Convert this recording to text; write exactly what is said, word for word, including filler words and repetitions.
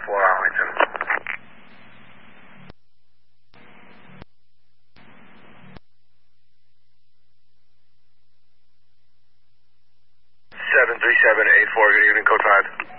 four Arlington. seven three seven eight four, good evening, code five.